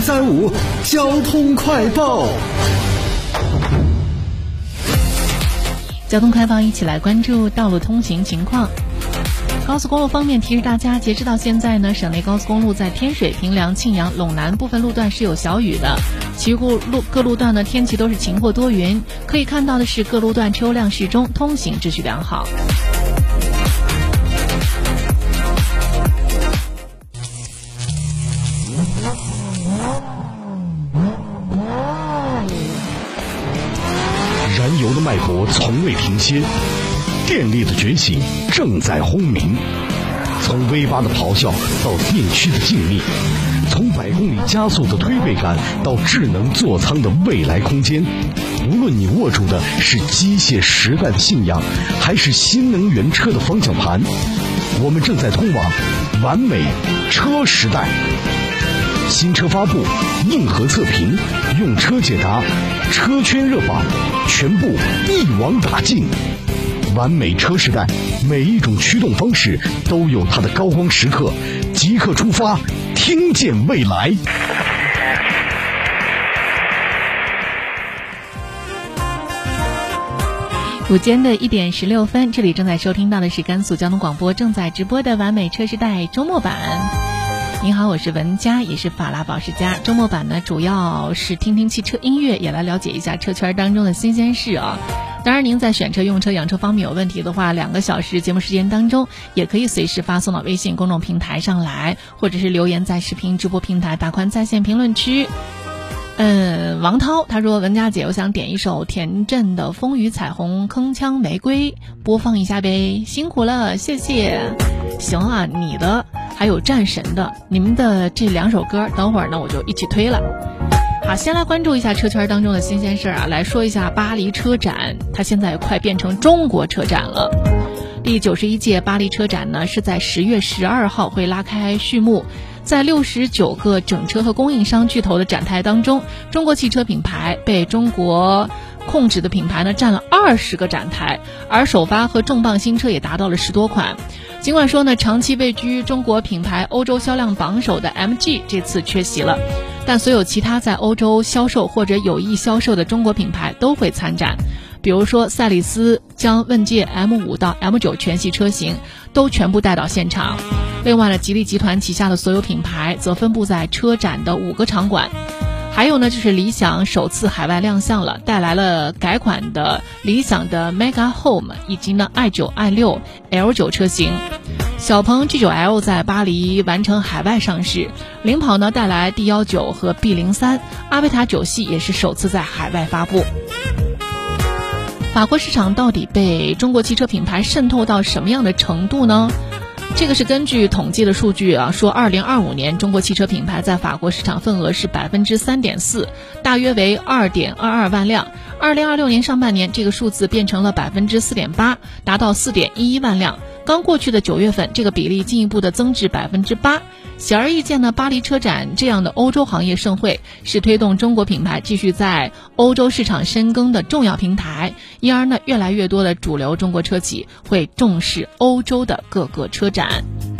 735交通快报。 交通快报，一起来关注道路通行情况。高速公路方面，提示大家，截止到现在呢，省内高速公路在天水、平凉、庆阳、陇南部分路段是有小雨的，其余各路段呢天气都是晴或多云。可以看到的是，各路段车辆适中，通行秩序良好。 燃油的脉搏从未停歇，电力的觉醒正在轰鸣。从 V8 的咆哮到电驱的静谧，从100公里加速的推背感到智能座舱的未来空间，无论你握住的是机械时代的信仰，还是新能源车的方向盘，我们正在通往完美车时代。新车发布，硬核测评，用车解答，车圈热榜，全部一网打尽。完美车时代，每一种驱动方式都有它的高光时刻，即刻出发，听见未来。 午间的1点16分，这里正在收听到的是甘肃交通广播正在直播的完美车时代周末版。您好，我是文佳，也是法拉保时佳。周末版呢，主要是听听汽车音乐，也来了解一下车圈当中的新鲜事啊。当然，您在选车、用车、养车方面有问题的话2个小时节目时间当中，也可以随时发送到微信公众平台上来，或者是留言在视频直播平台大宽在线评论区。王涛他说，文佳姐，我想点一首田震的《风雨彩虹铿锵玫瑰》，播放一下呗，辛苦了，谢谢。行啊，你的还有战神的，你们的这2首歌，等会儿呢我就一起推了。好，先来关注一下车圈当中的新鲜事啊，来说一下巴黎车展，它现在快变成中国车展了。第91届巴黎车展呢，是在10月12号会拉开序幕。在69个整车和供应商巨头的展台当中，中国汽车品牌被中国控制的品牌呢占了20个展台，而首发和重磅新车也达到了10多款。尽管说呢，长期位居中国品牌欧洲销量榜首的 MG 这次缺席了，但所有其他在欧洲销售或者有意销售的中国品牌都会参展。比如说赛力斯将问界 M5 到 M9 全系车型都全部带到现场。另外呢，吉利集团旗下的所有品牌则分布在车展的5个场馆。还有呢，就是理想首次海外亮相了，带来了改款的理想的 Mega Home 以及呢 i9、i6、L9 车型。小鹏 G9L 在巴黎完成海外上市，领跑呢带来 D19 和 B03， 阿维塔9系也是首次在海外发布。法国市场到底被中国汽车品牌渗透到什么样的程度呢？这个是根据统计的数据啊，说2025年中国汽车品牌在法国市场份额是 3.4%， 大约为 2.22 万辆。2026年上半年这个数字变成了 4.8%， 达到 4.11 万辆。刚过去的9月份，这个比例进一步的增至 8%。 显而易见呢，巴黎车展这样的欧洲行业盛会是推动中国品牌继续在欧洲市场深耕的重要平台，因而呢，越来越多的主流中国车企会重视欧洲的各个车展。